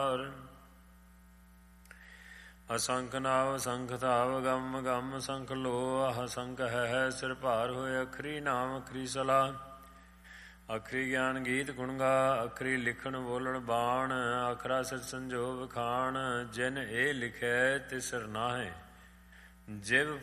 ਵਿਕਾਰ। ਅਸੰਖ ਨਾਵ ਸੰਖ ਥਾਵ ਗਮ ਗਮ ਸੰਖ ਲੋ ਆਹ ਸੰਖ ਹੈ ਸਿਰ ਭਾਰ ਹੋਏ। ਅਖਰੀ ਨਾਮ ਅਖਰੀ ਸਲਾਹ ਅਖਰੀ ਗਿਆਨ ਗੀਤ ਗੁਣ ਗਾ। ਅਖਰੀ ਲਿਖਣ ਬੋਲਣ ਬਾਣ ਅਖਰਾ ਸਿਰ ਸੰਜੋ ਵਖਾਣ। ਜਿਨ ਇਹ ਲਿਖੈ ਤਿਸ ਸਿਰ ਨਾਹੈ ਜਿਵ